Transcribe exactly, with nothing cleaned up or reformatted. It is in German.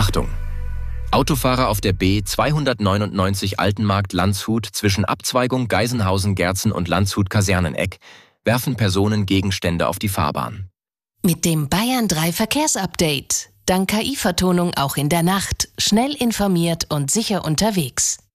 Achtung! Autofahrer auf der B zweihundertneunundneunzig Altenmarkt Landshut zwischen Abzweigung Geisenhausen-Gerzen und Landshut-Kaserneneck werfen Personen Gegenstände auf die Fahrbahn. Mit dem Bayern drei Verkehrsupdate. Dank K I-Vertonung auch in der Nacht. Schnell informiert und sicher unterwegs.